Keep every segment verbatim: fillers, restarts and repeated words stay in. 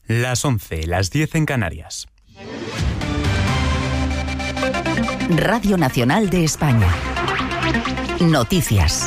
Las once, las diez en Canarias. Radio Nacional de España. Noticias.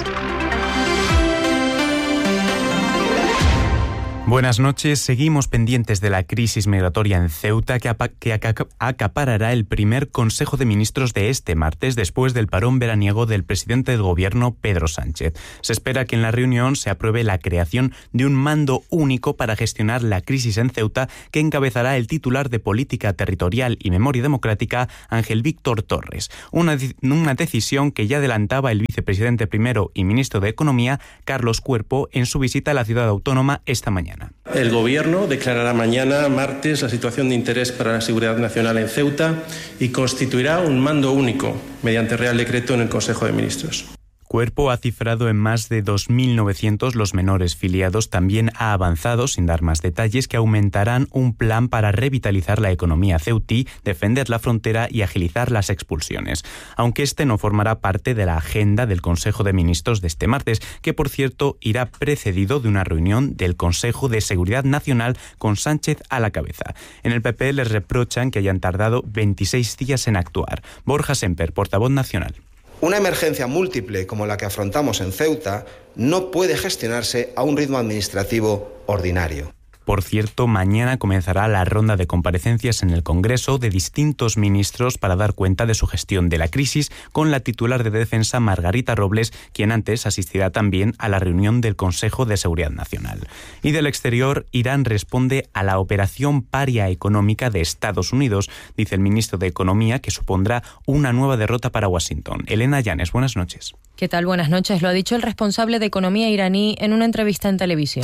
Buenas noches. Seguimos pendientes de la crisis migratoria en Ceuta que, que acaparará el primer Consejo de Ministros de este martes después del parón veraniego del presidente del Gobierno, Pedro Sánchez. Se espera que en la reunión se apruebe la creación de un mando único para gestionar la crisis en Ceuta que encabezará el titular de Política Territorial y Memoria Democrática, Ángel Víctor Torres. Una, una decisión que ya adelantaba el vicepresidente primero y ministro de Economía, Carlos Cuerpo, en su visita a la ciudad autónoma esta mañana. El Gobierno declarará mañana, martes, la situación de interés para la seguridad nacional en Ceuta y constituirá un mando único mediante Real Decreto en el Consejo de Ministros. Cuerpo ha cifrado en más de dos mil novecientos los menores filiados. También ha avanzado, sin dar más detalles, que aumentarán un plan para revitalizar la economía ceutí, defender la frontera y agilizar las expulsiones. Aunque este no formará parte de la agenda del Consejo de Ministros de este martes, que por cierto irá precedido de una reunión del Consejo de Seguridad Nacional con Sánchez a la cabeza. En el P P les reprochan que hayan tardado veintiséis días en actuar. Borja Semper, portavoz nacional. Una emergencia múltiple como la que afrontamos en Ceuta no puede gestionarse a un ritmo administrativo ordinario. Por cierto, mañana comenzará la ronda de comparecencias en el Congreso de distintos ministros para dar cuenta de su gestión de la crisis, con la titular de Defensa, Margarita Robles, quien antes asistirá también a la reunión del Consejo de Seguridad Nacional. Y del exterior, Irán responde a la operación paria económica de Estados Unidos, dice el ministro de Economía, que supondrá una nueva derrota para Washington. Elena Llanes, buenas noches. ¿Qué tal? Buenas noches. Lo ha dicho el responsable de Economía iraní en una entrevista en televisión.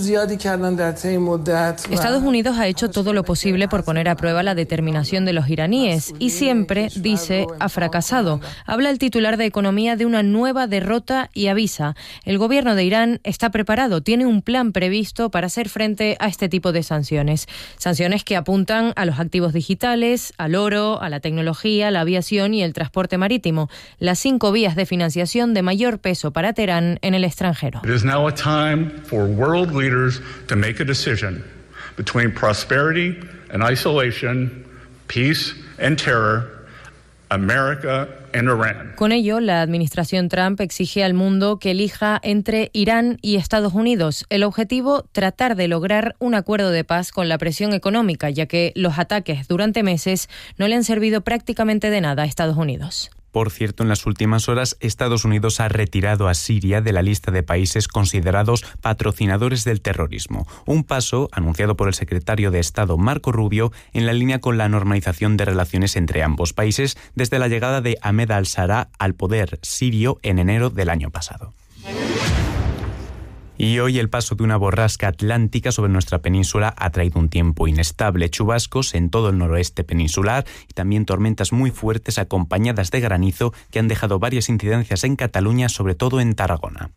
Estados Unidos ha hecho todo lo posible por poner a prueba la determinación de los iraníes y siempre, dice, ha fracasado. Habla el titular de Economía de una nueva derrota y avisa: el gobierno de Irán está preparado, tiene un plan previsto para hacer frente a este tipo de sanciones. Sanciones que apuntan a los activos digitales, al oro, a la tecnología, la aviación y el transporte marítimo, las cinco vías de financiación de mayor peso para Teherán en el extranjero. It is now a time for world leaders to make a decision between prosperity and isolation, peace and terror, America and Iran. Con ello, la administración Trump exige al mundo que elija entre Irán y Estados Unidos. El objetivo, tratar de lograr un acuerdo de paz con la presión económica, ya que los ataques durante meses no le han servido prácticamente de nada a Estados Unidos. Por cierto, en las últimas horas, Estados Unidos ha retirado a Siria de la lista de países considerados patrocinadores del terrorismo. Un paso anunciado por el secretario de Estado, Marco Rubio, en la línea con la normalización de relaciones entre ambos países desde la llegada de Ahmed al-Shara al poder sirio en enero del año pasado. Y hoy el paso de una borrasca atlántica sobre nuestra península ha traído un tiempo inestable, chubascos en todo el noroeste peninsular y también tormentas muy fuertes acompañadas de granizo que han dejado varias incidencias en Cataluña, sobre todo en Tarragona.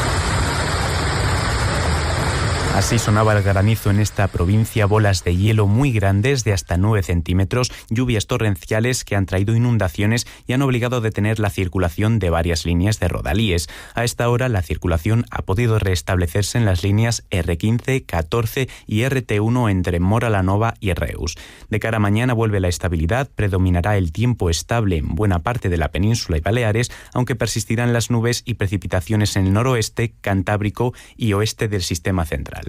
Así sonaba el granizo en esta provincia, bolas de hielo muy grandes de hasta nueve centímetros, lluvias torrenciales que han traído inundaciones y han obligado a detener la circulación de varias líneas de rodalíes. A esta hora la circulación ha podido restablecerse en las líneas erre quince, catorce y erre te uno entre Móra la Nova y Reus. De cara a mañana vuelve la estabilidad, predominará el tiempo estable en buena parte de la península y Baleares, aunque persistirán las nubes y precipitaciones en el noroeste, Cantábrico y oeste del sistema central.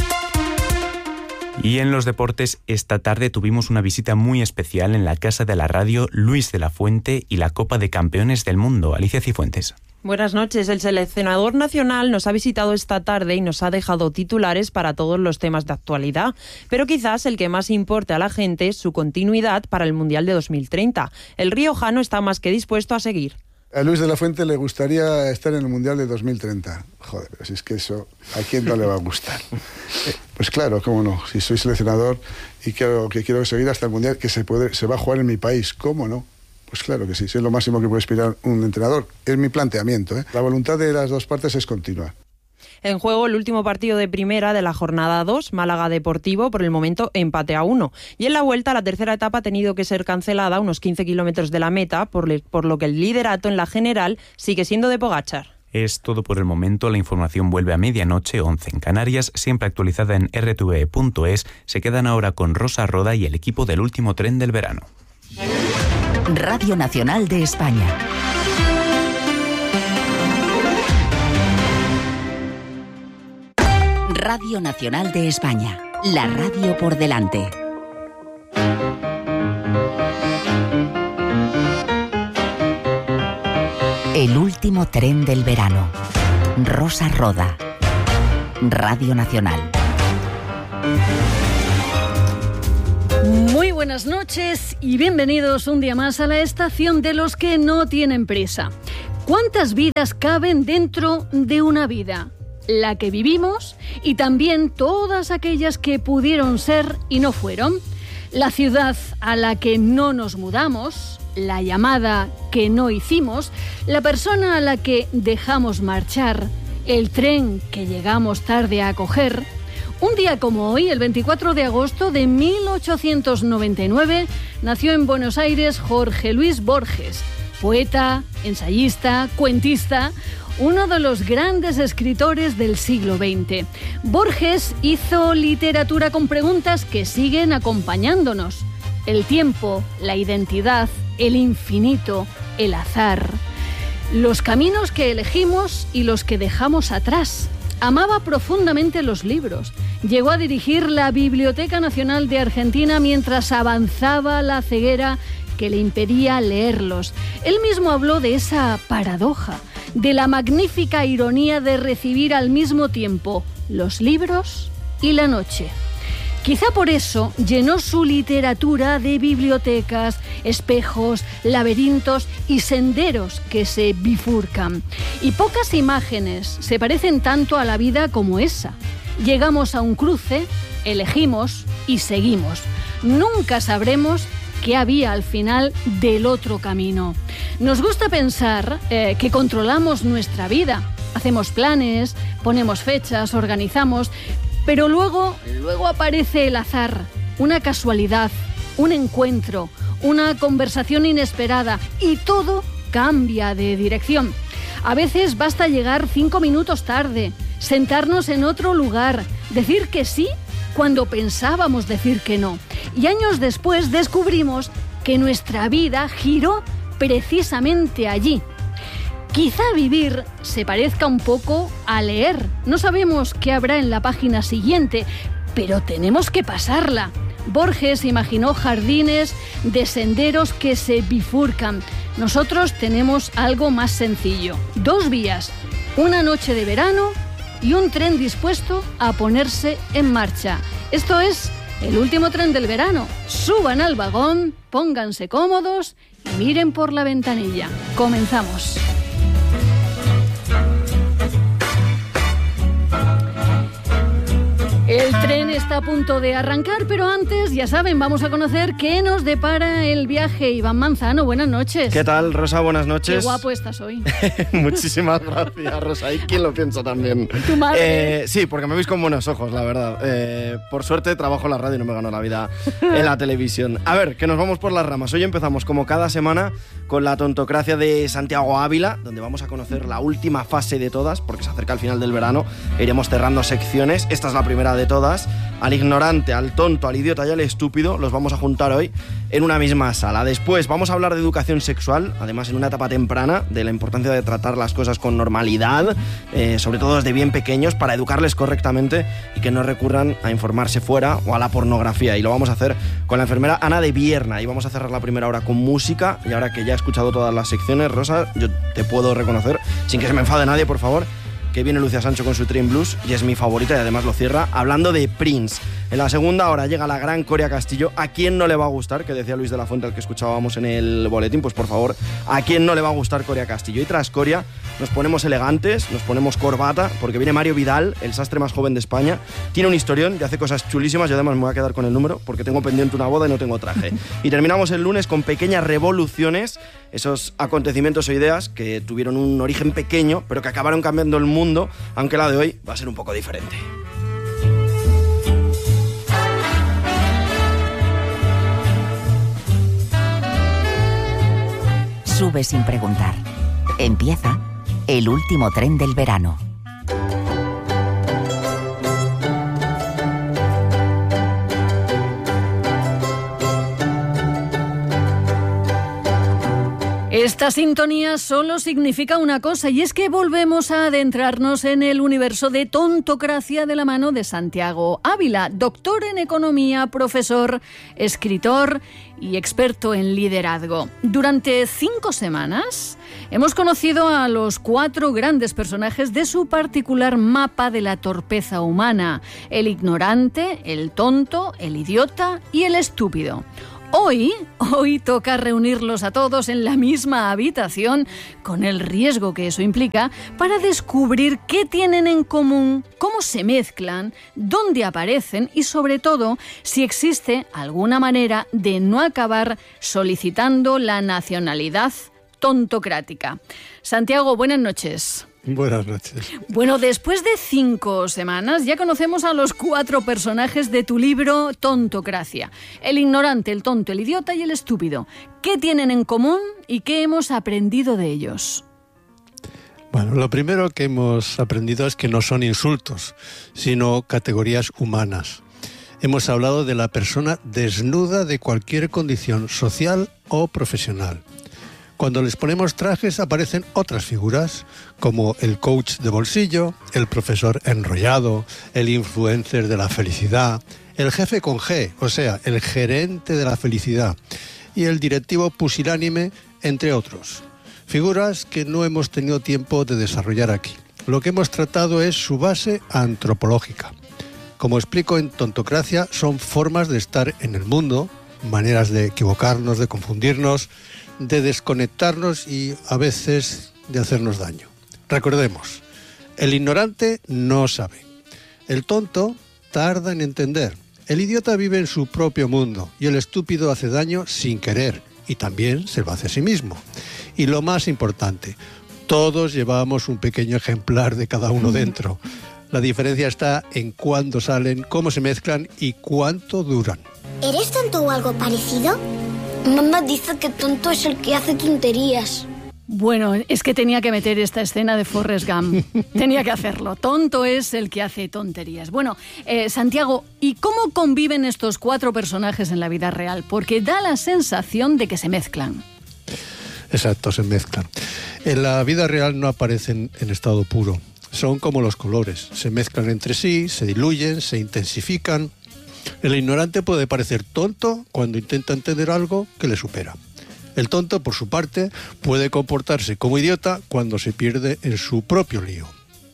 Y en los deportes, esta tarde tuvimos una visita muy especial en la Casa de la Radio Luis de la Fuente y la Copa de Campeones del Mundo. Alicia Cifuentes. Buenas noches. El seleccionador nacional nos ha visitado esta tarde y nos ha dejado titulares para todos los temas de actualidad, pero quizás el que más importe a la gente es su continuidad para el Mundial de dos mil treinta. El riojano está más que dispuesto a seguir. A Luis de la Fuente le gustaría estar en el Mundial de dos mil treinta. Joder, pero si es que eso, ¿a quién no le va a gustar? Eh, pues claro, cómo no. Si soy seleccionador y quiero, que quiero seguir hasta el Mundial, que se puede, se va a jugar en mi país, ¿cómo no? Pues claro que sí, si es lo máximo que puede aspirar un entrenador. Es mi planteamiento, ¿eh? La voluntad de las dos partes es continua. En juego el último partido de primera de la jornada dos, Málaga Deportivo, por el momento empate a uno. Y en la vuelta, la tercera etapa ha tenido que ser cancelada a unos quince kilómetros de la meta, por, le, por lo que el liderato en la general sigue siendo de Pogačar. Es todo por el momento. La información vuelve a medianoche, once en Canarias, siempre actualizada en r t v e punto es. Se quedan ahora con Rosa Roda y el equipo del último tren del verano. Radio Nacional de España. Radio Nacional de España. La radio por delante. El último tren del verano. Rosa Roda. Radio Nacional. Muy buenas noches y bienvenidos un día más a la estación de los que no tienen prisa. ¿Cuántas vidas caben dentro de una vida? La que vivimos y también todas aquellas que pudieron ser y no fueron. La ciudad a la que no nos mudamos, la llamada que no hicimos, la persona a la que dejamos marchar, el tren que llegamos tarde a coger. Un día como hoy, el veinticuatro de agosto de mil ochocientos noventa y nueve, nació en Buenos Aires Jorge Luis Borges, poeta, ensayista, cuentista, uno de los grandes escritores del siglo veinte. Borges hizo literatura con preguntas que siguen acompañándonos: el tiempo, la identidad, el infinito, el azar, los caminos que elegimos y los que dejamos atrás. Amaba profundamente los libros. Llegó a dirigir la Biblioteca Nacional de Argentina mientras avanzaba la ceguera que le impedía leerlos. Él mismo habló de esa paradoja, de la magnífica ironía de recibir al mismo tiempo los libros y la noche. Quizá por eso llenó su literatura de bibliotecas, espejos, laberintos y senderos que se bifurcan. Y pocas imágenes se parecen tanto a la vida como esa. Llegamos a un cruce, elegimos y seguimos. Nunca sabremos qué había al final del otro camino. Nos gusta pensar eh, que controlamos nuestra vida. Hacemos planes, ponemos fechas, organizamos, pero luego, luego aparece el azar, una casualidad, un encuentro, una conversación inesperada y todo cambia de dirección. A veces basta llegar cinco minutos tarde, sentarnos en otro lugar, decir que sí cuando pensábamos decir que no. Y años después descubrimos que nuestra vida giró precisamente allí. Quizá vivir se parezca un poco a leer. No sabemos qué habrá en la página siguiente, pero tenemos que pasarla. Borges imaginó jardines de senderos que se bifurcan. Nosotros tenemos algo más sencillo. Dos vías, una noche de verano y un tren dispuesto a ponerse en marcha. Esto es el último tren del verano. Suban al vagón, pónganse cómodos y miren por la ventanilla. Comenzamos. El tren está a punto de arrancar, pero antes, ya saben, vamos a conocer qué nos depara el viaje. Iván Manzano, buenas noches. ¿Qué tal, Rosa? Buenas noches. Qué guapo estás hoy. Muchísimas gracias, Rosa. ¿Y quién lo piensa también? ¿Tu madre? Eh, sí, porque me veis con buenos ojos, la verdad. Eh, por suerte trabajo en la radio y no me gano la vida en la televisión. A ver, que nos vamos por las ramas. Hoy empezamos, como cada semana, con la tontocracia de Santiago Ávila, donde vamos a conocer la última fase de todas, porque se acerca el final del verano. Iremos cerrando secciones. Esta es la primera de todas. Al ignorante, al tonto, al idiota y al estúpido los vamos a juntar hoy en una misma sala. Después vamos a hablar de educación sexual, además en una etapa temprana, de la importancia de tratar las cosas con normalidad, eh, sobre todo desde bien pequeños, para educarles correctamente y que no recurran a informarse fuera o a la pornografía. Y lo vamos a hacer con la enfermera Ana de Vierna. Y vamos a cerrar la primera hora con música. Y ahora que ya he escuchado todas las secciones, Rosa, yo te puedo reconocer, sin que se me enfade nadie, por favor, que viene Lucia Sancho con su Train Blues y es mi favorita y además lo cierra hablando de Prince. En la segunda hora llega la gran Coria Castillo. ¿A quién no le va a gustar? Que decía Luis de la Fuente, al que escuchábamos en el boletín, pues por favor, ¿a quién no le va a gustar Coria Castillo? Y tras Coria nos ponemos elegantes, nos ponemos corbata, porque viene Mario Vidal, el sastre más joven de España. Tiene un historión y hace cosas chulísimas y además me voy a quedar con el número porque tengo pendiente una boda y no tengo traje. Y terminamos el lunes con pequeñas revoluciones, esos acontecimientos o ideas que tuvieron un origen pequeño pero que acabaron cambiando el mundo, aunque la de hoy va a ser un poco diferente. Sube sin preguntar. Empieza el último tren del verano. Esta sintonía solo significa una cosa, y es que volvemos a adentrarnos en el universo de Tontocracia de la mano de Santiago Ávila, doctor en economía, profesor, escritor y experto en liderazgo. Durante cinco semanas hemos conocido a los cuatro grandes personajes de su particular mapa de la torpeza humana: el ignorante, el tonto, el idiota y el estúpido. Hoy, hoy toca reunirlos a todos en la misma habitación, con el riesgo que eso implica, para descubrir qué tienen en común, cómo se mezclan, dónde aparecen y, sobre todo, si existe alguna manera de no acabar solicitando la nacionalidad tontocrática. Santiago, buenas noches. Buenas noches. Bueno, después de cinco semanas ya conocemos a los cuatro personajes de tu libro Tontocracia: el ignorante, el tonto, el idiota y el estúpido. ¿Qué tienen en común y qué hemos aprendido de ellos? Bueno, lo primero que hemos aprendido es que no son insultos, sino categorías humanas. Hemos hablado de la persona desnuda de cualquier condición social o profesional. Cuando les ponemos trajes aparecen otras figuras, como el coach de bolsillo, el profesor enrollado, el influencer de la felicidad, el jefe con G, o sea, el gerente de la felicidad, y el directivo pusilánime, entre otros. Figuras que no hemos tenido tiempo de desarrollar aquí. Lo que hemos tratado es su base antropológica. Como explico en Tontocracia, son formas de estar en el mundo, maneras de equivocarnos, de confundirnos, de desconectarnos y a veces de hacernos daño. Recordemos, el ignorante no sabe, el tonto tarda en entender, el idiota vive en su propio mundo y el estúpido hace daño sin querer y también se lo hace a sí mismo. Y lo más importante, todos llevamos un pequeño ejemplar de cada uno dentro. La diferencia está en cuándo salen, cómo se mezclan y cuánto duran. ¿Eres tonto o algo parecido? Mamá dice que tonto es el que hace tonterías. Bueno, es que tenía que meter esta escena de Forrest Gump. Tenía que hacerlo. Tonto es el que hace tonterías. Bueno, eh, Santiago, ¿y cómo conviven estos cuatro personajes en la vida real? Porque da la sensación de que se mezclan. Exacto, se mezclan. En la vida real no aparecen en estado puro. Son como los colores. Se mezclan entre sí, se diluyen, se intensifican. El ignorante puede parecer tonto cuando intenta entender algo que le supera. El tonto, por su parte, puede comportarse como idiota cuando se pierde en su propio lío.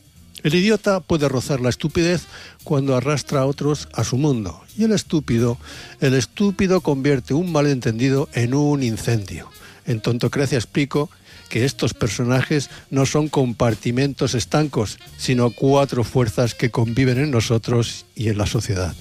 El idiota puede rozar la estupidez cuando arrastra a otros a su mundo. Y el estúpido, el estúpido convierte un malentendido en un incendio. En Tontocracia explico que estos personajes no son compartimentos estancos, sino cuatro fuerzas que conviven en nosotros y en la sociedad.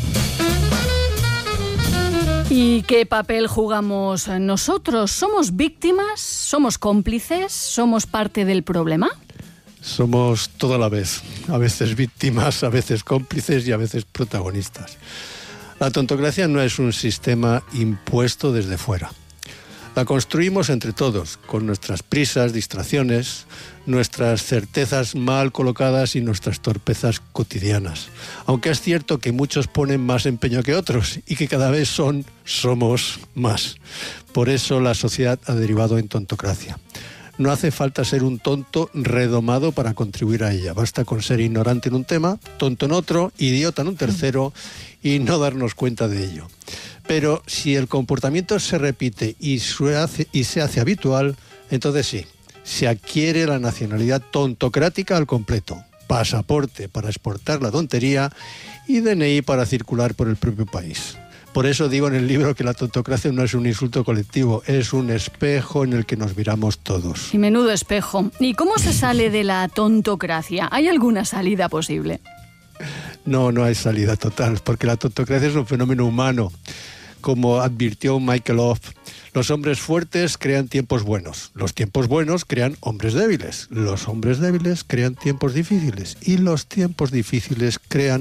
¿Y qué papel jugamos nosotros? ¿Somos víctimas? ¿Somos cómplices? ¿Somos parte del problema? Somos todo a la vez. A veces víctimas, a veces cómplices y a veces protagonistas. La tontocracia no es un sistema impuesto desde fuera. La construimos entre todos, con nuestras prisas, distracciones, nuestras certezas mal colocadas y nuestras torpezas cotidianas. Aunque es cierto que muchos ponen más empeño que otros y que cada vez son, somos más. Por eso la sociedad ha derivado en tontocracia. No hace falta ser un tonto redomado para contribuir a ella. Basta con ser ignorante en un tema, tonto en otro, idiota en un tercero y no darnos cuenta de ello. Pero si el comportamiento se repite y se hace, y se hace habitual, entonces sí, se adquiere la nacionalidad tontocrática al completo. Pasaporte para exportar la tontería y D N I para circular por el propio país. Por eso digo en el libro que la tontocracia no es un insulto colectivo, es un espejo en el que nos miramos todos. Y menudo espejo. ¿Y cómo se sale de la tontocracia? ¿Hay alguna salida posible? No, no hay salida total, porque la tontocracia es un fenómeno humano. Como advirtió Michael Off, los hombres fuertes crean tiempos buenos, los tiempos buenos crean hombres débiles, los hombres débiles crean tiempos difíciles y los tiempos difíciles crean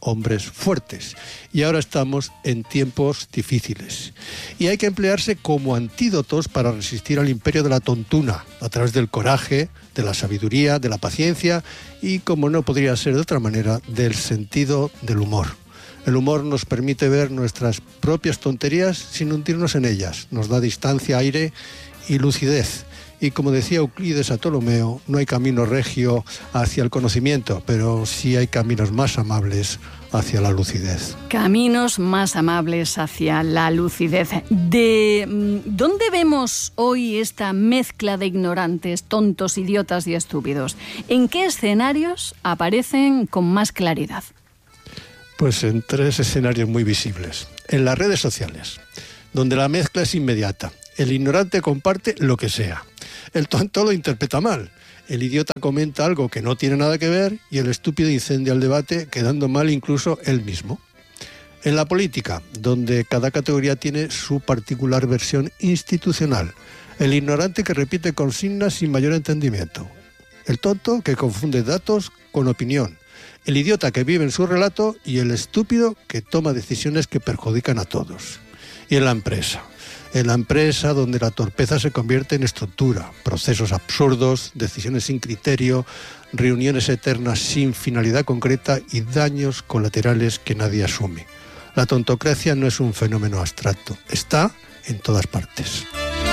hombres fuertes. Y ahora estamos en tiempos difíciles. Y hay que emplearse como antídotos para resistir al imperio de la tontuna, a través del coraje, de la sabiduría, de la paciencia y, como no podría ser de otra manera, del sentido del humor. El humor nos permite ver nuestras propias tonterías sin hundirnos en ellas. Nos da distancia, aire y lucidez. Y como decía Euclides a Ptolomeo, no hay camino regio hacia el conocimiento, pero sí hay caminos más amables hacia la lucidez. Caminos más amables hacia la lucidez. ¿De dónde vemos hoy esta mezcla de ignorantes, tontos, idiotas y estúpidos? ¿En qué escenarios aparecen con más claridad? Pues en tres escenarios muy visibles. En las redes sociales, donde la mezcla es inmediata. El ignorante comparte lo que sea. El tonto lo interpreta mal. El idiota comenta algo que no tiene nada que ver y el estúpido incendia el debate, quedando mal incluso él mismo. En la política, donde cada categoría tiene su particular versión institucional. El ignorante que repite consignas sin mayor entendimiento. El tonto que confunde datos con opinión. El idiota que vive en su relato y el estúpido que toma decisiones que perjudican a todos. Y en la empresa. En la empresa donde la torpeza se convierte en estructura, procesos absurdos, decisiones sin criterio, reuniones eternas sin finalidad concreta y daños colaterales que nadie asume. La tontocracia no es un fenómeno abstracto, está en todas partes.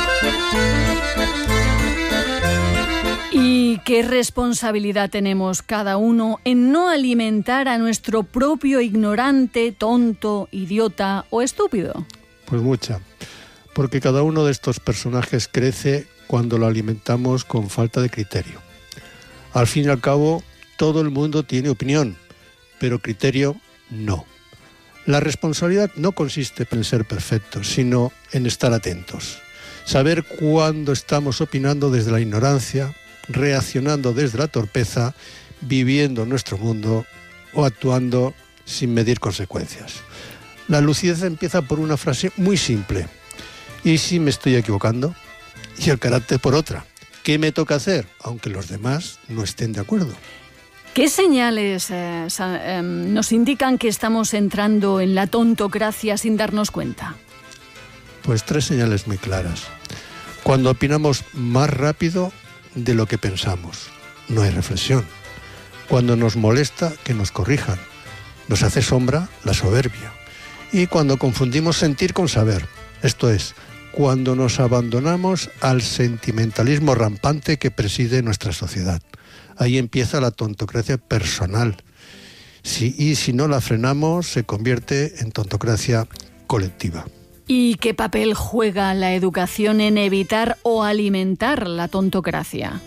¿Y qué responsabilidad tenemos cada uno en no alimentar a nuestro propio ignorante, tonto, idiota o estúpido? Pues mucha. Porque cada uno de estos personajes crece cuando lo alimentamos con falta de criterio. Al fin y al cabo, todo el mundo tiene opinión, pero criterio no. La responsabilidad no consiste en ser perfectos, sino en estar atentos. Saber cuándo estamos opinando desde la ignorancia, reaccionando desde la torpeza, viviendo nuestro mundo o actuando sin medir consecuencias. La lucidez empieza por una frase muy simple. ¿Y si me estoy equivocando? Y el carácter por otra. ¿Qué me toca hacer? Aunque los demás no estén de acuerdo. ¿Qué señales eh, eh, nos indican que estamos entrando en la tontocracia sin darnos cuenta? Pues tres señales muy claras. Cuando opinamos más rápido de lo que pensamos, no hay reflexión. Cuando nos molesta que nos corrijan, nos hace sombra la soberbia. Y cuando confundimos sentir con saber, esto es, cuando nos abandonamos al sentimentalismo rampante que preside nuestra sociedad. Ahí empieza la tontocracia personal. Si, y si no la frenamos, se convierte en tontocracia colectiva. ¿Y qué papel juega la educación en evitar o alimentar la tontocracia?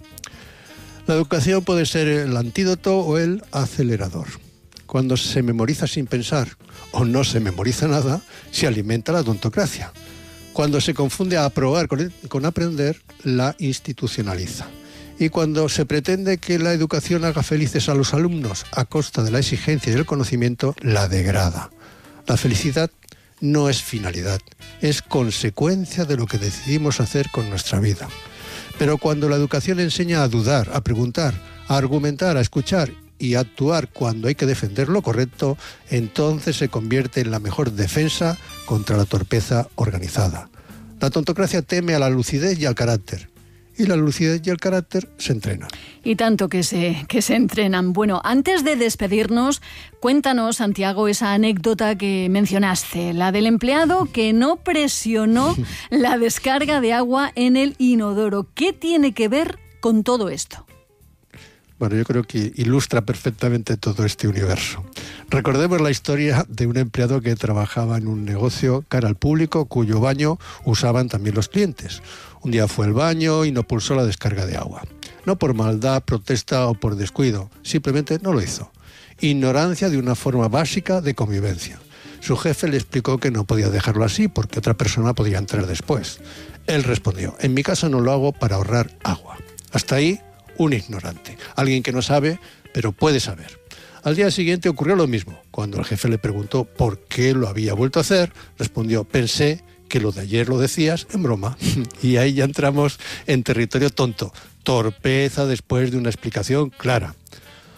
La educación puede ser el antídoto o el acelerador. Cuando se memoriza sin pensar o no se memoriza nada, se alimenta la tontocracia. Cuando se confunde a aprobar con, con aprender, la institucionaliza. Y cuando se pretende que la educación haga felices a los alumnos a costa de la exigencia y del conocimiento, la degrada. La felicidad no es finalidad, es consecuencia de lo que decidimos hacer con nuestra vida. Pero cuando la educación enseña a dudar, a preguntar, a argumentar, a escuchar y actuar cuando hay que defender lo correcto, entonces se convierte en la mejor defensa contra la torpeza organizada. La tontocracia teme a la lucidez y al carácter, y la lucidez y el carácter se entrenan. Y tanto que se, que se entrenan. Bueno, antes de despedirnos, cuéntanos, Santiago, esa anécdota que mencionaste, la del empleado que no presionó la descarga de agua en el inodoro. ¿Qué tiene que ver con todo esto? Bueno, yo creo que ilustra perfectamente todo este universo. Recordemos la historia de un empleado que trabajaba en un negocio cara al público, cuyo baño usaban también los clientes. Un día fue al baño y no pulsó la descarga de agua. No por maldad, protesta o por descuido, simplemente no lo hizo. Ignorancia de una forma básica de convivencia. Su jefe le explicó que no podía dejarlo así porque otra persona podía entrar después. Él respondió, en mi casa no lo hago para ahorrar agua. Hasta ahí, un ignorante, alguien que no sabe, pero puede saber. Al día siguiente ocurrió lo mismo. Cuando el jefe le preguntó por qué lo había vuelto a hacer, respondió, pensé que lo de ayer lo decías en broma. Y ahí ya entramos en territorio tonto. Torpeza después de una explicación clara.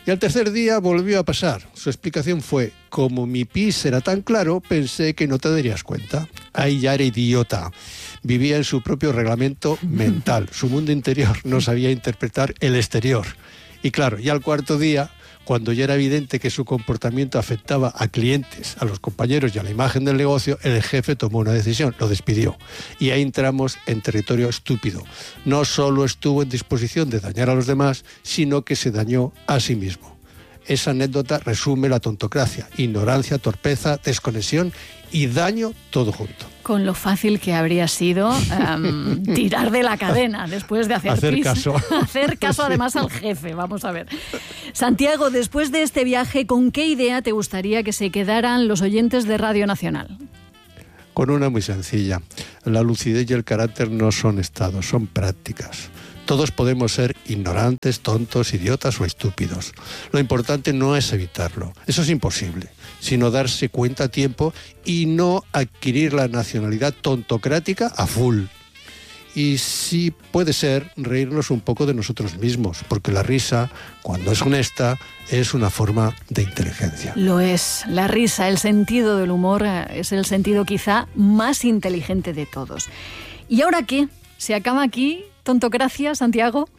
Y al tercer día volvió a pasar. Su explicación fue: como mi pis era tan claro, pensé que no te darías cuenta. Ahí ya era idiota. Vivía en su propio reglamento mental. Su mundo interior no sabía interpretar el exterior. Y claro, ya al cuarto día, cuando ya era evidente que su comportamiento afectaba a clientes, a los compañeros y a la imagen del negocio, el jefe tomó una decisión, lo despidió. Y ahí entramos en territorio estúpido. No solo estuvo en disposición de dañar a los demás, sino que se dañó a sí mismo. Esa anécdota resume la tontocracia: ignorancia, torpeza, desconexión y daño, todo junto. Con lo fácil que habría sido um, tirar de la cadena después de hacer, hacer pis. caso. Hacer caso además al jefe, vamos a ver. Santiago, después de este viaje, ¿con qué idea te gustaría que se quedaran los oyentes de Radio Nacional? Con una muy sencilla. La lucidez y el carácter no son estados, son prácticas. Todos podemos ser ignorantes, tontos, idiotas o estúpidos. Lo importante no es evitarlo, eso es imposible, sino darse cuenta a tiempo y no adquirir la nacionalidad tontocrática a full. Y sí puede ser reírnos un poco de nosotros mismos, porque la risa, cuando es honesta, es una forma de inteligencia. Lo es. La risa, el sentido del humor, es el sentido quizá más inteligente de todos. ¿Y ahora qué? ¿Se acaba aquí tontocracia, Santiago?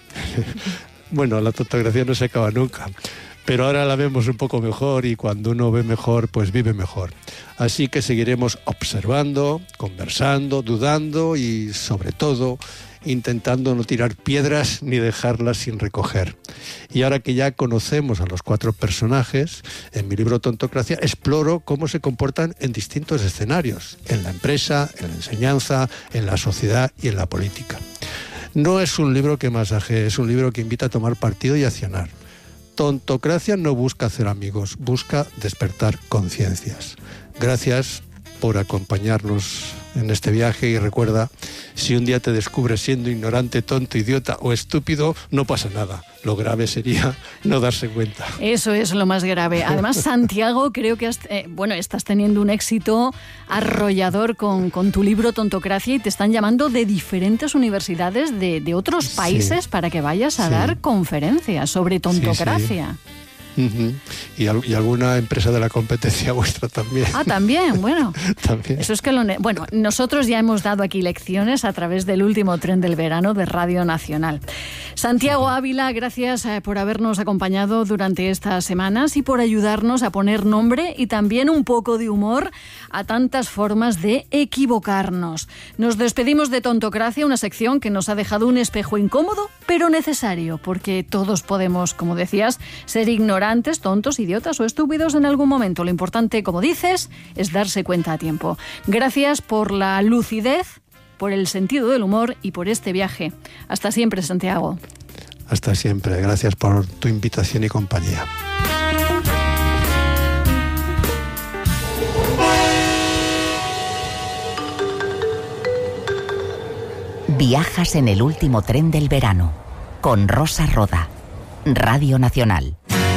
Bueno, la tontocracia no se acaba nunca, pero ahora la vemos un poco mejor y cuando uno ve mejor, pues vive mejor. Así que seguiremos observando, conversando, dudando y, sobre todo, intentando no tirar piedras ni dejarlas sin recoger. Y ahora que ya conocemos a los cuatro personajes, en mi libro Tontocracia exploro cómo se comportan en distintos escenarios, en la empresa, en la enseñanza, en la sociedad y en la política. No es un libro que masajee, es un libro que invita a tomar partido y accionar. Tontocracia no busca hacer amigos, busca despertar conciencias. Gracias por acompañarnos en este viaje y recuerda, si un día te descubres siendo ignorante, tonto, idiota o estúpido, no pasa nada. Lo grave sería no darse cuenta. Eso es lo más grave. Además, Santiago, creo que has, eh, bueno, estás teniendo un éxito arrollador con, con tu libro Tontocracia y te están llamando de diferentes universidades de, de otros países sí. para que vayas a sí. dar conferencias sobre tontocracia. Sí, sí. Uh-huh. y, al, y alguna empresa de la competencia vuestra también. Ah, también, bueno. también. Eso es que lo ne- bueno, nosotros ya hemos dado aquí lecciones a través del último tren del verano de Radio Nacional. Santiago Ávila, gracias eh, por habernos acompañado durante estas semanas y por ayudarnos a poner nombre y también un poco de humor a tantas formas de equivocarnos. Nos despedimos de Tontocracia, una sección que nos ha dejado un espejo incómodo, pero necesario, porque todos podemos, como decías, ser ignorantes, tontos, idiotas o estúpidos en algún momento. Lo importante, como dices, es darse cuenta a tiempo. Gracias por la lucidez, por el sentido del humor y por este viaje. Hasta siempre, Santiago. Hasta siempre. Gracias por tu invitación y compañía. Viajas en el último tren del verano con Rosa Roda, Radio Nacional.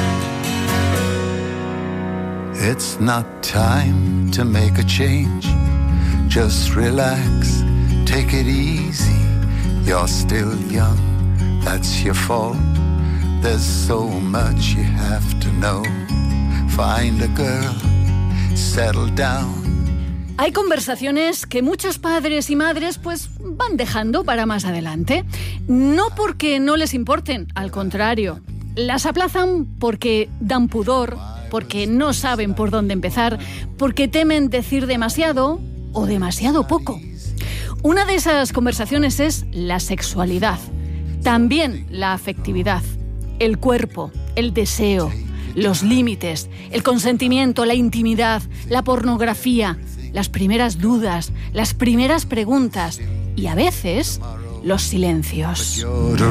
It's not time to make a change. Just relax, take it easy. You're still young, that's your fault. There's so much you have to know. Find a girl, settle down. Hay conversaciones que muchos padres y madres pues van dejando para más adelante. No porque no les importen, al contrario. Las aplazan porque dan pudor, porque no saben por dónde empezar, porque temen decir demasiado o demasiado poco. Una de esas conversaciones es la sexualidad, también la afectividad, el cuerpo, el deseo, los límites, el consentimiento, la intimidad, la pornografía, las primeras dudas, las primeras preguntas y a veces los silencios.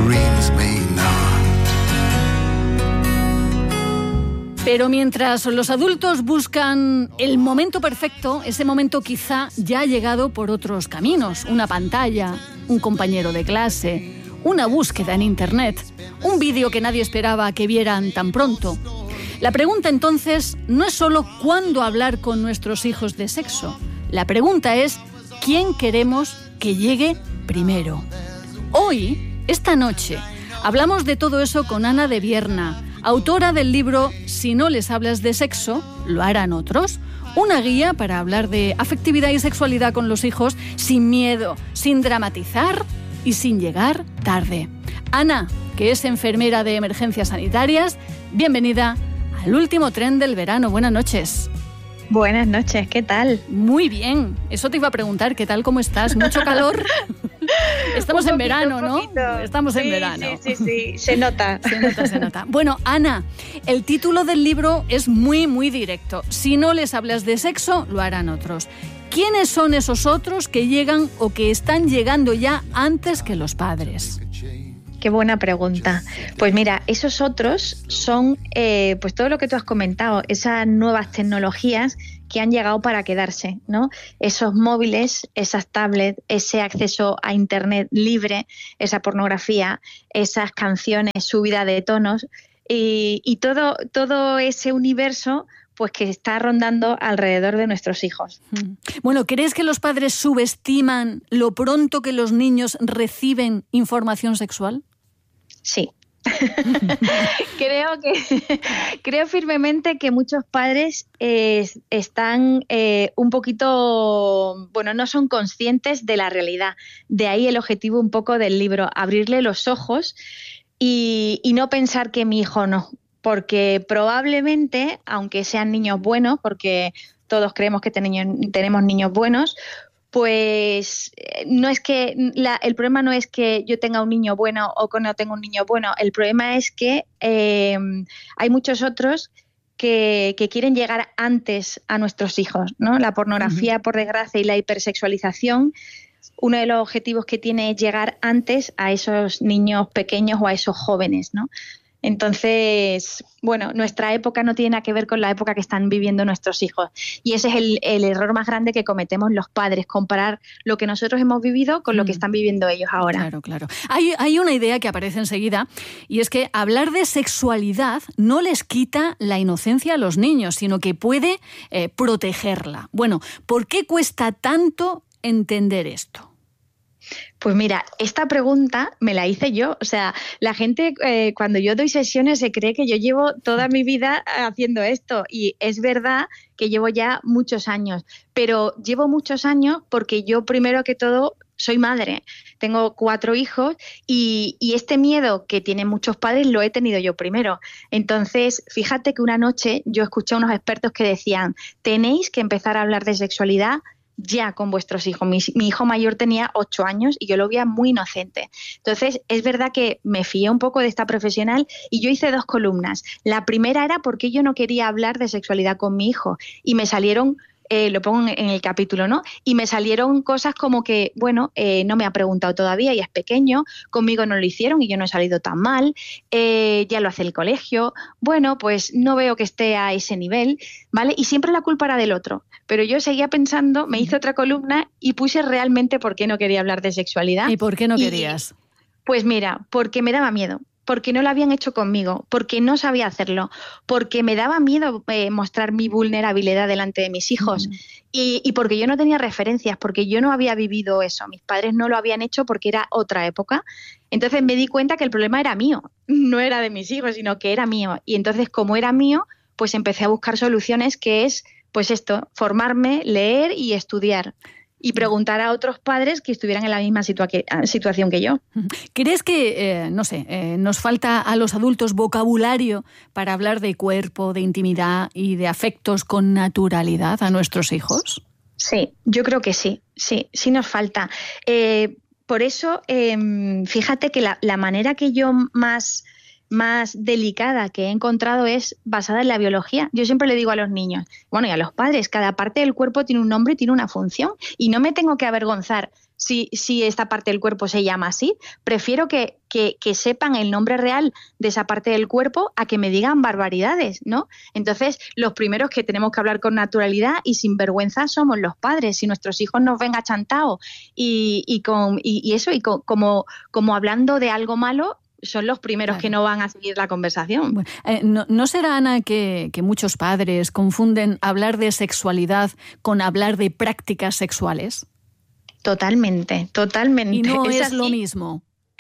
Pero mientras los adultos buscan el momento perfecto, ese momento quizá ya ha llegado por otros caminos. Una pantalla, un compañero de clase, una búsqueda en internet, un vídeo que nadie esperaba que vieran tan pronto. La pregunta entonces no es solo cuándo hablar con nuestros hijos de sexo. La pregunta es quién queremos que llegue primero. Hoy, esta noche, hablamos de todo eso con Ana de Vierna, autora del libro Si no les hablas de sexo, lo harán otros. Una guía para hablar de afectividad y sexualidad con los hijos sin miedo, sin dramatizar y sin llegar tarde. Ana, que es enfermera de emergencias sanitarias, bienvenida al último tren del verano. Buenas noches. Buenas noches, ¿qué tal? Muy bien, eso te iba a preguntar, ¿qué tal, cómo estás? ¿Mucho calor? Estamos poquito, en verano, ¿no? Estamos sí, en verano. Sí, sí, sí, se nota. Se nota, se nota. Bueno, Ana, el título del libro es muy, muy directo. Si no les hablas de sexo, lo harán otros. ¿Quiénes son esos otros que llegan o que están llegando ya antes que los padres? Qué buena pregunta. Pues mira, esos otros son eh, pues todo lo que tú has comentado, esas nuevas tecnologías que han llegado para quedarse, ¿no? Esos móviles, esas tablets, ese acceso a internet libre, esa pornografía, esas canciones, subida de tonos y, y todo, todo ese universo pues que está rondando alrededor de nuestros hijos. Bueno, ¿crees que los padres subestiman lo pronto que los niños reciben información sexual? Sí. creo que creo firmemente que muchos padres eh, están eh, un poquito, bueno, no son conscientes de la realidad. De ahí el objetivo un poco del libro, abrirle los ojos y, y no pensar que mi hijo no, porque probablemente, aunque sean niños buenos, porque todos creemos que tenemos, tenemos niños buenos, pues no es que la, el problema no es que yo tenga un niño bueno o que no tenga un niño bueno, el problema es que eh, hay muchos otros que, que quieren llegar antes a nuestros hijos, ¿no? La pornografía, uh-huh. por desgracia, y la hipersexualización, uno de los objetivos que tiene es llegar antes a esos niños pequeños o a esos jóvenes, ¿no? Entonces, bueno, nuestra época no tiene nada que ver con la época que están viviendo nuestros hijos. Y ese es el, el error más grande que cometemos los padres, comparar lo que nosotros hemos vivido con lo que están viviendo ellos ahora. Claro, claro. Hay, hay una idea que aparece enseguida, y es que hablar de sexualidad no les quita la inocencia a los niños, sino que puede eh, protegerla. Bueno, ¿por qué cuesta tanto entender esto? Pues mira, esta pregunta me la hice yo. O sea, la gente eh, cuando yo doy sesiones se cree que yo llevo toda mi vida haciendo esto y es verdad que llevo ya muchos años, pero llevo muchos años porque yo primero que todo soy madre, tengo cuatro hijos y, y este miedo que tienen muchos padres lo he tenido yo primero. Entonces, fíjate que una noche yo escuché a unos expertos que decían, tenéis que empezar a hablar de sexualidad ya con vuestros hijos. Mi, mi hijo mayor tenía ocho años y yo lo veía muy inocente. Entonces, es verdad que me fié un poco de esta profesional y yo hice dos columnas. La primera era porque yo no quería hablar de sexualidad con mi hijo y me salieron... Eh, lo pongo en, en el capítulo, ¿no? Y me salieron cosas como que, bueno, eh, no me ha preguntado todavía y es pequeño, conmigo no lo hicieron y yo no he salido tan mal, eh, ya lo hace el colegio, bueno, pues no veo que esté a ese nivel, ¿vale? Y siempre la culpa era del otro, pero yo seguía pensando, me hice otra columna y puse realmente por qué no quería hablar de sexualidad. ¿Y por qué no querías? Y, pues mira, porque me daba miedo. Porque no lo habían hecho conmigo, porque no sabía hacerlo, porque me daba miedo eh, mostrar mi vulnerabilidad delante de mis hijos uh-huh. y, y porque yo no tenía referencias, porque yo no había vivido eso, mis padres no lo habían hecho porque era otra época. Entonces me di cuenta que el problema era mío, no era de mis hijos, sino que era mío. Y entonces, como era mío, pues empecé a buscar soluciones, que es, pues esto, formarme, leer y estudiar. Y preguntar a otros padres que estuvieran en la misma situa- situación que yo. ¿Crees que, eh, no sé, eh, nos falta a los adultos vocabulario para hablar de cuerpo, de intimidad y de afectos con naturalidad a nuestros hijos? Sí, yo creo que sí, sí, sí nos falta. Eh, por eso, eh, fíjate que la, la manera que yo más... más delicada que he encontrado es basada en la biología. Yo siempre le digo a los niños, bueno, y a los padres, cada parte del cuerpo tiene un nombre y tiene una función y no me tengo que avergonzar si, si esta parte del cuerpo se llama así. Prefiero que, que, que sepan el nombre real de esa parte del cuerpo a que me digan barbaridades, ¿no? Entonces, los primeros que tenemos que hablar con naturalidad y sin vergüenza somos los padres. Si nuestros hijos nos ven achantados y, y, con, y, y eso, y con, como, como hablando de algo malo, son los primeros claro. que no van a seguir la conversación. Bueno, eh, ¿no, ¿No será, Ana, que, que muchos padres confunden hablar de sexualidad con hablar de prácticas sexuales? Totalmente, totalmente. Y no es, es lo mismo.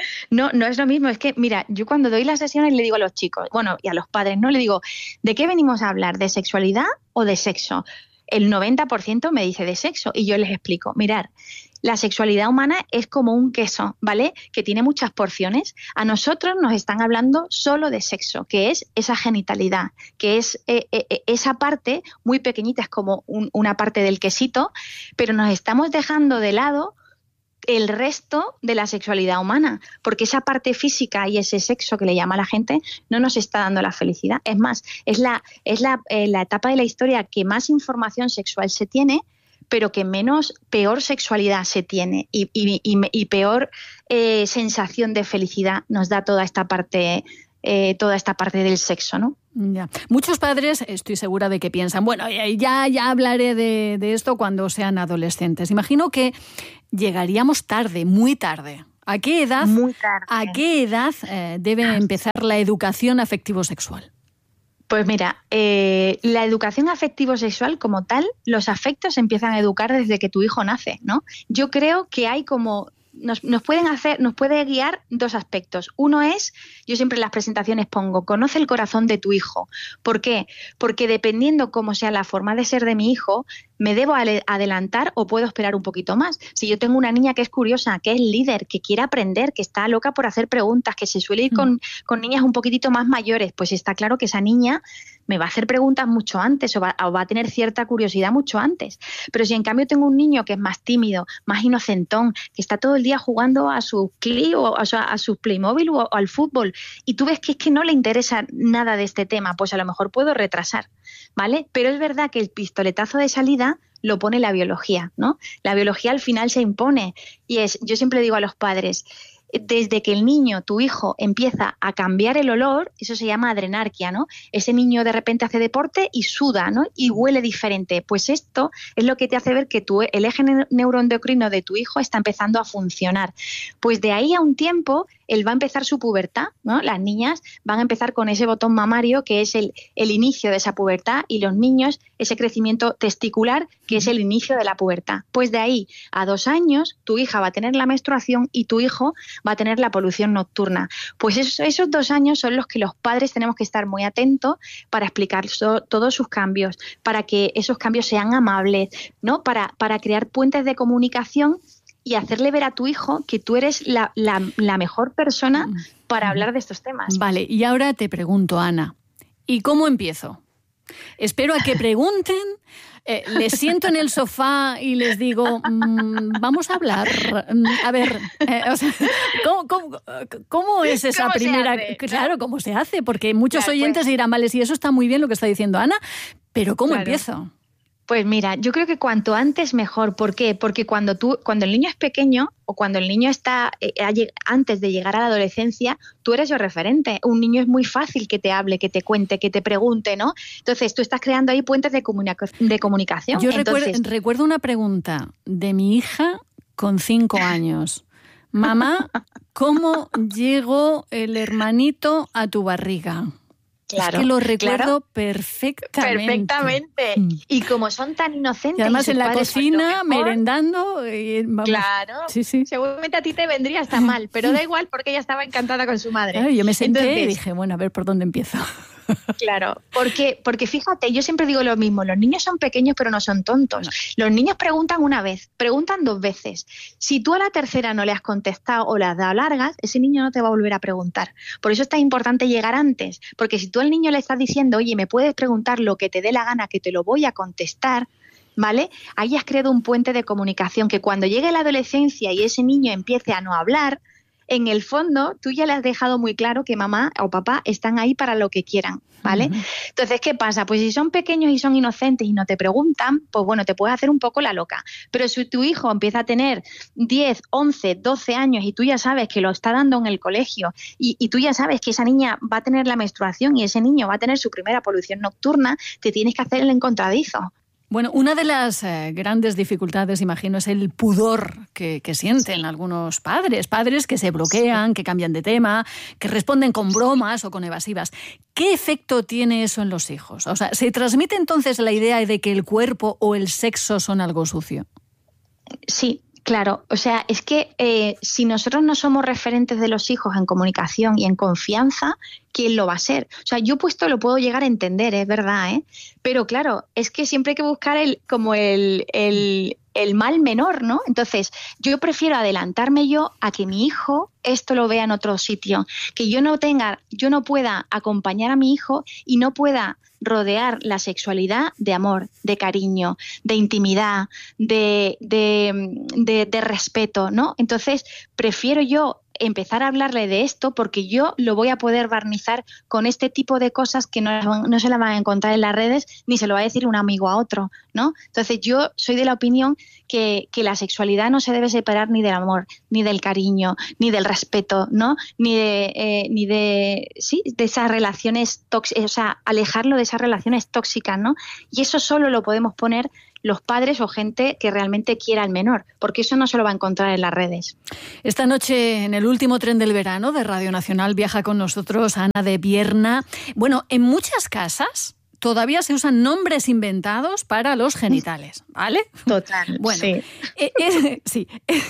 No, no es lo mismo. Es que, mira, yo cuando doy las sesiones le digo a los chicos, bueno, y a los padres, ¿no? Le digo, ¿de qué venimos a hablar? ¿De sexualidad o de sexo? El noventa por ciento me dice de sexo y yo les explico, mirar, la sexualidad humana es como un queso, ¿vale? Que tiene muchas porciones. A nosotros nos están hablando solo de sexo, que es esa genitalidad, que es eh, eh, esa parte muy pequeñita, es como un, una parte del quesito, pero nos estamos dejando de lado el resto de la sexualidad humana, porque esa parte física y ese sexo que le llama a la gente no nos está dando la felicidad. Es más, es la, es la, eh, la etapa de la historia que más información sexual se tiene, pero que menos, peor sexualidad se tiene y, y, y, y peor eh, sensación de felicidad nos da toda esta parte, eh, toda esta parte del sexo, ¿no? Ya. Muchos padres, estoy segura de que piensan, bueno, ya, ya hablaré de, de esto cuando sean adolescentes. Imagino que llegaríamos tarde, muy tarde. ¿A qué edad, muy tarde. ¿a qué edad eh, debe empezar la educación afectivo-sexual? Pues mira, eh, la educación afectivo-sexual como tal, los afectos se empiezan a educar desde que tu hijo nace, ¿no? Yo creo que hay como... Nos, nos pueden hacer, nos puede guiar dos aspectos. Uno es, yo siempre en las presentaciones pongo, conoce el corazón de tu hijo. ¿Por qué? Porque dependiendo cómo sea la forma de ser de mi hijo, me debo adelantar o puedo esperar un poquito más. Si yo tengo una niña que es curiosa, que es líder, que quiere aprender, que está loca por hacer preguntas, que se suele ir con, con niñas un poquitito más mayores, pues está claro que esa niña me va a hacer preguntas mucho antes o va, o va a tener cierta curiosidad mucho antes. Pero si en cambio tengo un niño que es más tímido, más inocentón, que está todo el día jugando a sus Cli o a, a sus Playmobil o, o al fútbol y tú ves que es que no le interesa nada de este tema, pues a lo mejor puedo retrasar, ¿vale? Pero es verdad que el pistoletazo de salida lo pone la biología, ¿no? La biología al final se impone y es, yo siempre digo a los padres, desde que el niño, tu hijo, empieza a cambiar el olor, eso se llama adrenarquia, ¿no? Ese niño de repente hace deporte y suda, ¿no? Y huele diferente. Pues esto es lo que te hace ver que tu, el eje neuroendocrino de tu hijo está empezando a funcionar. Pues de ahí a un tiempo él va a empezar su pubertad, ¿no? Las niñas van a empezar con ese botón mamario que es el, el inicio de esa pubertad y los niños ese crecimiento testicular que es el inicio de la pubertad. Pues de ahí a dos años tu hija va a tener la menstruación y tu hijo va a tener la polución nocturna. Pues esos, esos dos años son los que los padres tenemos que estar muy atentos para explicar so, todos sus cambios, para que esos cambios sean amables, ¿no? Para, para crear puentes de comunicación y hacerle ver a tu hijo que tú eres la, la, la mejor persona para hablar de estos temas. Vale, y ahora te pregunto, Ana, ¿y cómo empiezo? Espero a que pregunten, eh, les siento en el sofá y les digo, mmm, vamos a hablar. A ver, eh, o sea, ¿cómo, cómo, ¿cómo es esa ¿Cómo primera? se hace? Claro, ¿cómo se hace? Porque muchos Claro, oyentes pues, dirán, vale, sí, eso está muy bien lo que está diciendo Ana, pero ¿cómo claro. empiezo? Pues mira, yo creo que cuanto antes mejor. ¿Por qué? Porque cuando tú, cuando el niño es pequeño o cuando el niño está eh, antes de llegar a la adolescencia, tú eres el referente. Un niño es muy fácil que te hable, que te cuente, que te pregunte, ¿no? Entonces tú estás creando ahí puentes de, comunica de comunicación. Yo Entonces, recuerdo, recuerdo una pregunta de mi hija con cinco años. Mamá, ¿cómo llegó el hermanito a tu barriga? Claro, es que lo recuerdo claro. perfectamente. Perfectamente. Mm. Y como son tan inocentes. Y además y en la cocina, mejor, merendando. Y vamos. Claro. Sí, sí. Seguramente a ti te vendría hasta mal, pero da igual porque ella estaba encantada con su madre. Claro, yo me senté Entonces, y dije, bueno, a ver por dónde empiezo. Claro, porque, porque fíjate, yo siempre digo lo mismo, los niños son pequeños pero no son tontos. No. Los niños preguntan una vez, preguntan dos veces. Si tú a la tercera no le has contestado o le has dado largas, ese niño no te va a volver a preguntar. Por eso es tan importante llegar antes, porque si tú al niño le estás diciendo, oye, me puedes preguntar lo que te dé la gana, que te lo voy a contestar, ¿vale? Ahí has creado un puente de comunicación que cuando llegue la adolescencia y ese niño empiece a no hablar, en el fondo tú ya le has dejado muy claro que mamá o papá están ahí para lo que quieran, ¿vale? Uh-huh. Entonces, ¿qué pasa? Pues si son pequeños y son inocentes y no te preguntan, pues bueno, te puedes hacer un poco la loca. Pero si tu hijo empieza a tener diez, once, doce años y tú ya sabes que lo está dando en el colegio y, y tú ya sabes que esa niña va a tener la menstruación y ese niño va a tener su primera polución nocturna, te tienes que hacer el encontradizo. Bueno, una de las eh, grandes dificultades, imagino, es el pudor que, que sienten sí. algunos padres. Padres que se bloquean, sí. que cambian de tema, que responden con bromas o con evasivas. ¿Qué efecto tiene eso en los hijos? O sea, ¿se transmite entonces la idea de que el cuerpo o el sexo son algo sucio? Sí. Claro, o sea, es que eh, si nosotros no somos referentes de los hijos en comunicación y en confianza, ¿quién lo va a ser? O sea, yo puesto lo puedo llegar a entender, es verdad, ¿eh? Pero claro, es que siempre hay que buscar el como el, el, el mal menor, ¿no? Entonces, yo prefiero adelantarme yo a que mi hijo esto lo vea en otro sitio, que yo no tenga, yo no pueda acompañar a mi hijo y no pueda rodear la sexualidad de amor, de cariño, de intimidad, de, de, de, de respeto, ¿no? Entonces, prefiero yo empezar a hablarle de esto porque yo lo voy a poder barnizar con este tipo de cosas que no, no se la van a encontrar en las redes ni se lo va a decir un amigo a otro, ¿no? Entonces, yo soy de la opinión que, que la sexualidad no se debe separar ni del amor, ni del cariño, ni del respeto, ¿no? Ni de, eh, ni de, sí, de esas relaciones tóxicas, o sea, alejarlo de esas relaciones tóxicas, ¿no? Y eso solo lo podemos poner los padres o gente que realmente quiera al menor, porque eso no se lo va a encontrar en las redes. Esta noche, en el último tren del verano de Radio Nacional, viaja con nosotros Ana de Vierna. Bueno, en muchas casas todavía se usan nombres inventados para los genitales, ¿vale? Total, bueno, sí. Eh, eh, sí.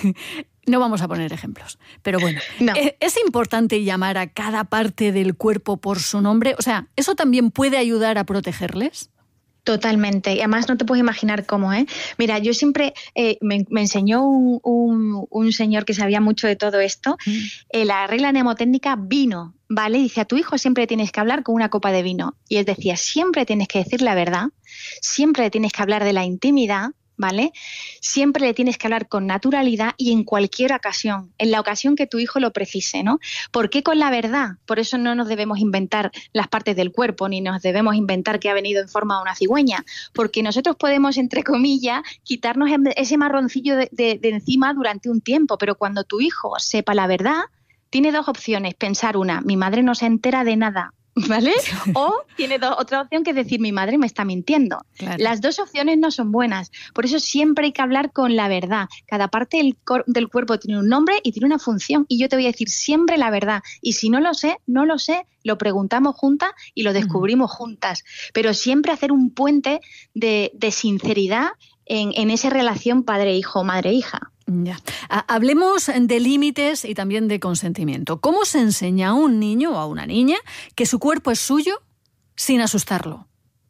No vamos a poner ejemplos, pero bueno, no. ¿Es importante llamar a cada parte del cuerpo por su nombre? O sea, ¿eso también puede ayudar a protegerles? Totalmente. Y además no te puedes imaginar cómo, ¿eh? Mira, yo siempre eh, me, me enseñó un, un, un señor que sabía mucho de todo esto, mm. eh, la regla mnemotécnica vino, ¿vale? Dice, a tu hijo siempre tienes que hablar con una copa de vino. Y él decía, siempre tienes que decir la verdad, siempre tienes que hablar de la intimidad, ¿vale? Siempre le tienes que hablar con naturalidad y en cualquier ocasión, en la ocasión que tu hijo lo precise, ¿no? ¿Por qué con la verdad? Por eso no nos debemos inventar las partes del cuerpo, ni nos debemos inventar que ha venido en forma de una cigüeña, porque nosotros podemos, entre comillas, quitarnos ese marroncillo de, de, de encima durante un tiempo, pero cuando tu hijo sepa la verdad, tiene dos opciones. Pensar una, mi madre no se entera de nada, ¿vale? O tiene do- otra opción que es decir, mi madre me está mintiendo. Claro. Las dos opciones no son buenas. Por eso siempre hay que hablar con la verdad. Cada parte del, cor- del cuerpo tiene un nombre y tiene una función. Y yo te voy a decir siempre la verdad. Y si no lo sé, no lo sé, lo preguntamos juntas y lo descubrimos uh-huh. juntas. Pero siempre hacer un puente de, de sinceridad en, en esa relación padre-hijo, madre-hija. Ya. Hablemos de límites y también de consentimiento. ¿Cómo se enseña a un niño o a una niña que su cuerpo es suyo sin asustarlo?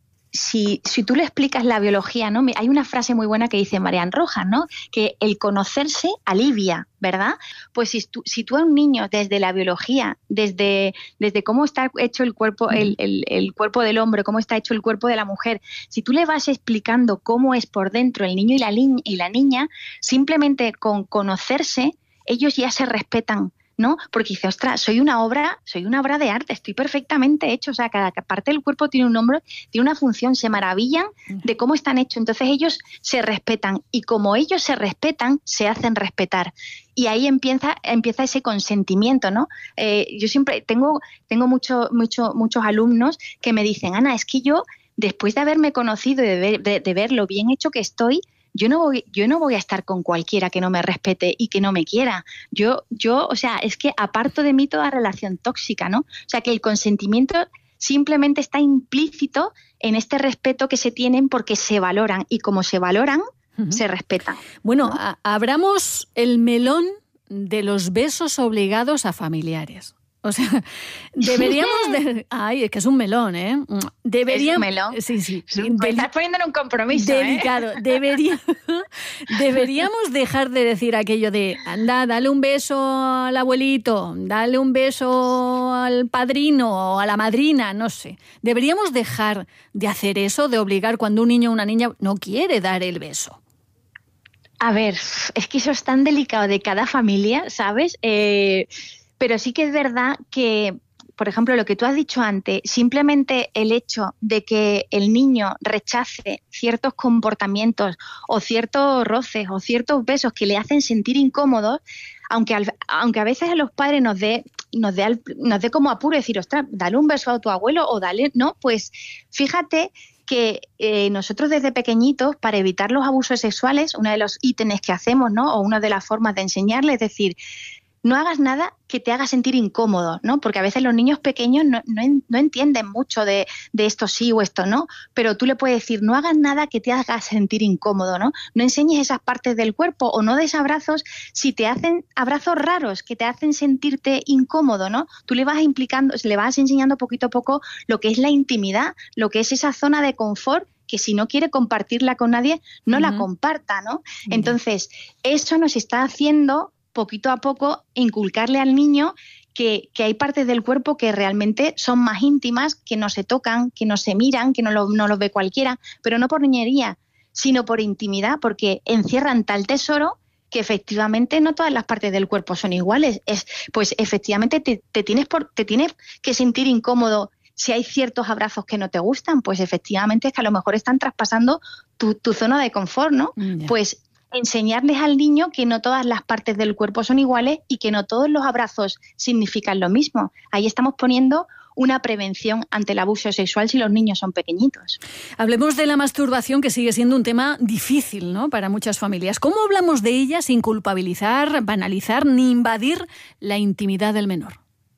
Si, si tú le explicas la biología, ¿no? Hay una frase muy buena que dice Marian Rojas, ¿no? Que el conocerse alivia, ¿verdad? Pues si tú, si tú a un niño desde la biología, desde, desde cómo está hecho el cuerpo, el, el, el cuerpo del hombre, cómo está hecho el cuerpo de la mujer, si tú le vas explicando cómo es por dentro el niño y la, li- y la niña, simplemente con conocerse, ellos ya se respetan, ¿no? Porque dice, ostras, soy una obra, soy una obra de arte, estoy perfectamente hecho, o sea, cada parte del cuerpo tiene un nombre, tiene una función, se maravillan de cómo están hechos, entonces ellos se respetan y como ellos se respetan, se hacen respetar. Y ahí empieza, empieza ese consentimiento, ¿no? Eh, yo siempre tengo, tengo mucho, mucho, muchos alumnos que me dicen, Ana, es que yo, después de haberme conocido y de ver, de, de ver lo bien hecho que estoy, Yo no voy, yo no voy a estar con cualquiera que no me respete y que no me quiera. Yo, yo, o sea, es que aparto de mí toda relación tóxica, ¿no? O sea, que el consentimiento simplemente está implícito en este respeto que se tienen porque se valoran y como se valoran, uh-huh. se respetan. Bueno, ¿no? a- abramos el melón de los besos obligados a familiares. O sea, deberíamos de... Ay, es que es un melón, ¿eh? Deberíamos... ¿Es un melón? Sí, sí. Me estás poniendo en un compromiso, Delicado. ¿eh? Debería... Deberíamos dejar de decir aquello de, anda, dale un beso al abuelito, dale un beso al padrino o a la madrina, no sé. Deberíamos dejar de hacer eso, de obligar cuando un niño o una niña no quiere dar el beso. A ver, es que eso es tan delicado de cada familia, ¿sabes? Eh... Pero sí que es verdad que, por ejemplo, lo que tú has dicho antes, simplemente el hecho de que el niño rechace ciertos comportamientos o ciertos roces o ciertos besos que le hacen sentir incómodos, aunque, al, aunque a veces a los padres nos dé nos dé, nos dé como apuro decir, ostras, dale un beso a tu abuelo o dale, no, pues fíjate que eh, nosotros desde pequeñitos, para evitar los abusos sexuales, uno de los ítems que hacemos, ¿no? O una de las formas de enseñarles es decir, no hagas nada que te haga sentir incómodo, ¿no? Porque a veces los niños pequeños no, no, no entienden mucho de, de esto sí o esto no, pero tú le puedes decir, no hagas nada que te haga sentir incómodo, ¿no? No enseñes esas partes del cuerpo o no des abrazos si te hacen abrazos raros, que te hacen sentirte incómodo, ¿no? Tú le vas implicando, le vas enseñando poquito a poco lo que es la intimidad, lo que es esa zona de confort, que si no quiere compartirla con nadie, no uh-huh. la comparta, ¿no? Uh-huh. Entonces, eso nos está haciendo poquito a poco inculcarle al niño que, que hay partes del cuerpo que realmente son más íntimas, que no se tocan, que no se miran, que no lo, no los ve cualquiera, pero no por niñería, sino por intimidad, porque encierran tal tesoro que efectivamente no todas las partes del cuerpo son iguales. Es, pues efectivamente te, te, tienes por, te tienes que sentir incómodo si hay ciertos abrazos que no te gustan, pues efectivamente es que a lo mejor están traspasando tu, tu zona de confort, ¿no? Mm, pues enseñarles al niño que no todas las partes del cuerpo son iguales y que no todos los abrazos significan lo mismo. Ahí estamos poniendo una prevención ante el abuso sexual si los niños son pequeñitos. Hablemos de la masturbación, que sigue siendo un tema difícil, ¿no?, para muchas familias. ¿Cómo hablamos de ella sin culpabilizar, banalizar ni invadir la intimidad del menor?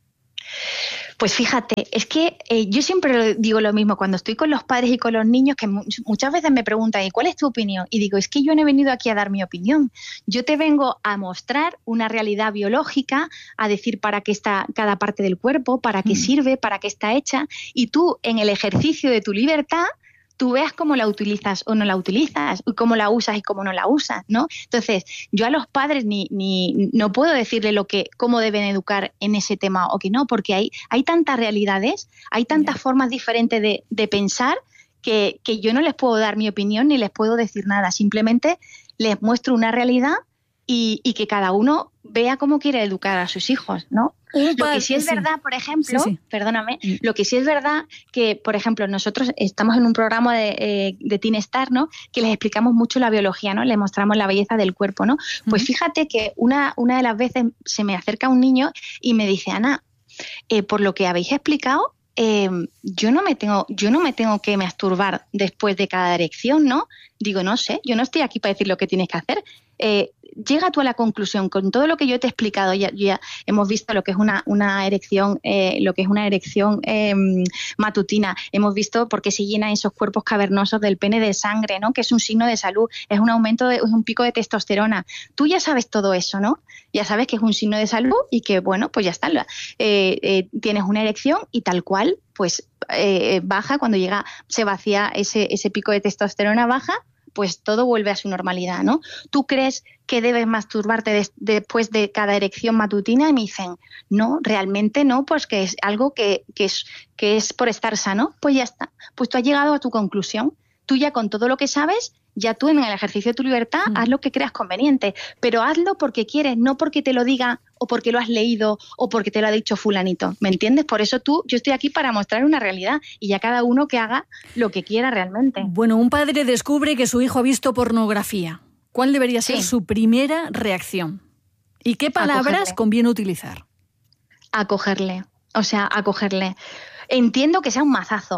Pues fíjate, es que eh, yo siempre digo lo mismo cuando estoy con los padres y con los niños, que mu- muchas veces me preguntan, ¿y cuál es tu opinión? Y digo, es que yo no he venido aquí a dar mi opinión. Yo te vengo a mostrar una realidad biológica, a decir para qué está cada parte del cuerpo, para qué mm. sirve, para qué está hecha, y tú, en el ejercicio de tu libertad, tú veas cómo la utilizas o no la utilizas, y cómo la usas y cómo no la usas, ¿no? Entonces, yo a los padres ni, ni no puedo decirle lo que, cómo deben educar en ese tema o que no, porque hay, hay tantas realidades, hay tantas yeah. formas diferentes de, de pensar que, que yo no les puedo dar mi opinión ni les puedo decir nada. Simplemente les muestro una realidad y, y que cada uno vea cómo quiere educar a sus hijos, ¿no? Lo que sí es sí. verdad, por ejemplo, sí, sí. perdóname, lo que sí es verdad que, por ejemplo, nosotros estamos en un programa de, eh, de Teen Star, ¿no?, que les explicamos mucho la biología, ¿no?, les mostramos la belleza del cuerpo, ¿no? Pues uh-huh. fíjate que una, una de las veces se me acerca un niño y me dice, Ana, eh, por lo que habéis explicado, eh, yo no me tengo, yo no me tengo que masturbar después de cada erección, ¿no? Digo, no sé, yo no estoy aquí para decir lo que tienes que hacer. Eh, llega tú a la conclusión con todo lo que yo te he explicado. Ya, ya hemos visto lo que es una, una erección, eh, lo que es una erección eh, matutina. Hemos visto por qué se llenan esos cuerpos cavernosos del pene de sangre, ¿no?, que es un signo de salud, es un aumento, de, es un pico de testosterona. Tú ya sabes todo eso, ¿no? Ya sabes que es un signo de salud y que, bueno, pues ya está. Eh, eh, tienes una erección y tal cual, pues eh, baja cuando llega, se vacía ese, ese pico de testosterona, baja, pues todo vuelve a su normalidad, ¿no? ¿Tú crees que debes masturbarte des, después de cada erección matutina? Y me dicen, no, realmente no, pues que es algo que, que, es, que es por estar sano. Pues ya está. Pues tú has llegado a tu conclusión. Tú ya con todo lo que sabes, ya tú en el ejercicio de tu libertad, mm. haz lo que creas conveniente, pero hazlo porque quieres, no porque te lo diga o porque lo has leído o porque te lo ha dicho fulanito, ¿me entiendes? Por eso tú, yo estoy aquí para mostrar una realidad y ya cada uno que haga lo que quiera realmente. Bueno, un padre descubre que su hijo ha visto pornografía. ¿Cuál debería ser sí. su primera reacción? ¿Y qué palabras acogerle. conviene utilizar? Acogerle, o sea, acogerle. Entiendo que sea un mazazo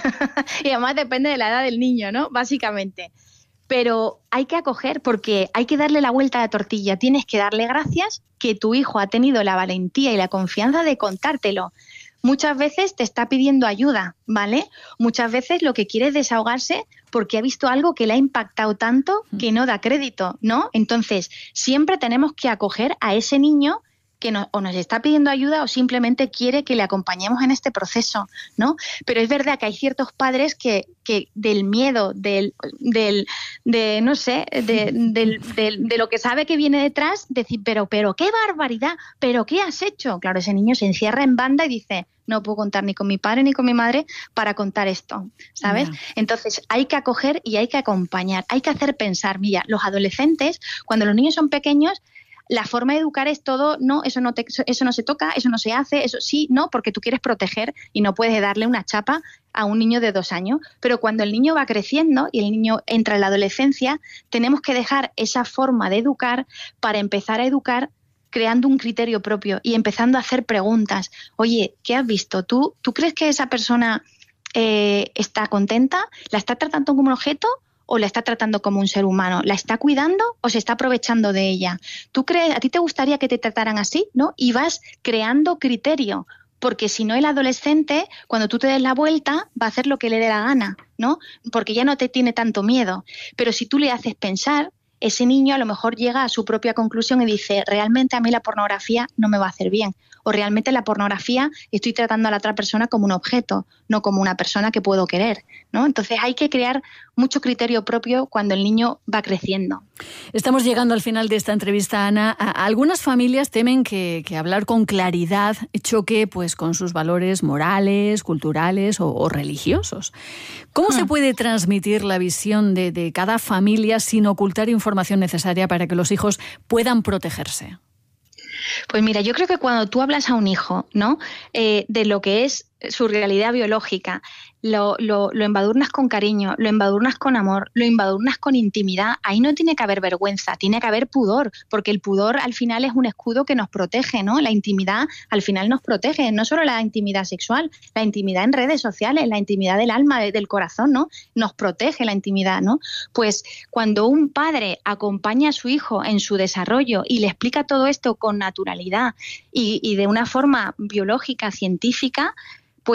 y además depende de la edad del niño, ¿no? Básicamente. Pero hay que acoger porque hay que darle la vuelta a la tortilla. Tienes que darle gracias que tu hijo ha tenido la valentía y la confianza de contártelo. Muchas veces te está pidiendo ayuda, ¿vale? Muchas veces lo que quiere es desahogarse porque ha visto algo que le ha impactado tanto que no da crédito, ¿no? Entonces, siempre tenemos que acoger a ese niño que no, o nos está pidiendo ayuda o simplemente quiere que le acompañemos en este proceso, ¿no? Pero es verdad que hay ciertos padres que, que del miedo, del, del de no sé, de, del, del, de lo que sabe que viene detrás, decir, pero, pero qué barbaridad, pero qué has hecho. Claro, ese niño se encierra en banda y dice, no puedo contar ni con mi padre ni con mi madre para contar esto, ¿sabes? Yeah. Entonces hay que acoger y hay que acompañar, hay que hacer pensar. Mira, los adolescentes, cuando los niños son pequeños, la forma de educar es todo, no, eso no, te, eso no se toca, eso no se hace, eso sí, no, porque tú quieres proteger y no puedes darle una chapa a un niño de dos años. Pero cuando el niño va creciendo y el niño entra en la adolescencia, tenemos que dejar esa forma de educar para empezar a educar creando un criterio propio y empezando a hacer preguntas. Oye, ¿qué has visto? ¿Tú, ¿tú crees que esa persona eh, está contenta? ¿La está tratando como un objeto? o la está tratando como un ser humano? ¿La está cuidando o se está aprovechando de ella? ¿Tú crees, a ti te gustaría que te trataran así, ¿no? Y vas creando criterio, porque si no, el adolescente, cuando tú te des la vuelta, va a hacer lo que le dé la gana, ¿no? Porque ya no te tiene tanto miedo. Pero si tú le haces pensar, ese niño a lo mejor llega a su propia conclusión y dice, realmente a mí la pornografía no me va a hacer bien, o realmente la pornografía estoy tratando a la otra persona como un objeto, no como una persona que puedo querer, ¿no? Entonces hay que crear mucho criterio propio cuando el niño va creciendo. Estamos llegando al final de esta entrevista, Ana. Algunas familias temen que, que hablar con claridad choque pues, con sus valores morales, culturales o, o religiosos. ¿Cómo hmm. se puede transmitir la visión de, de cada familia sin ocultar información necesaria para que los hijos puedan protegerse? Pues mira, yo creo que cuando tú hablas a un hijo, ¿no? Eh, de lo que es su realidad biológica, lo, lo, lo embadurnas con cariño, lo embadurnas con amor, lo embadurnas con intimidad, ahí no tiene que haber vergüenza, tiene que haber pudor, porque el pudor al final es un escudo que nos protege, ¿no? La intimidad al final nos protege, no solo la intimidad sexual, la intimidad en redes sociales, la intimidad del alma, de, del corazón, ¿no? Nos protege la intimidad, ¿no? Pues cuando un padre acompaña a su hijo en su desarrollo y le explica todo esto con naturalidad y, y de una forma biológica, científica,